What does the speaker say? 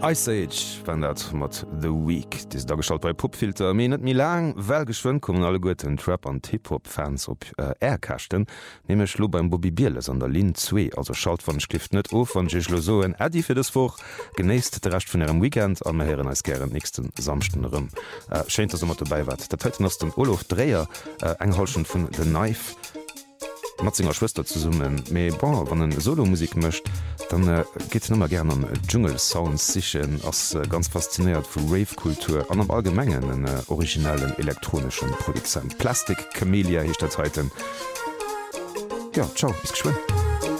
Ice Age wenn dat mat The Week Dis da geschalt bei Popfilter mé net mi lang well geschwën kommen alle goeten Trap an Hip-Hop-Fans op Äkachten Nemech lo beim Bobby Bieles an der Lin 2 also schalt van Stift net of an Jech Losoen Ädi fir desfoch genéist de recht vun ihrem Weekend an herieren als gieren nächsten samchten Rëm. Scheint as mat dabei wat. Dat ass dem Olof Dreier engholschen vun The Knife Matzinger Schwester zu summen méi bon wann en Solomusik mëcht, dann geht nëmmer gern an Dschungelsound sichen ass ganz fasziniert vu Rave-Kultur an am allgemengen en originellen elektronischen Produzent. Plastik Camellia hicht dat heiten. Ja, ciao, bis geschwind.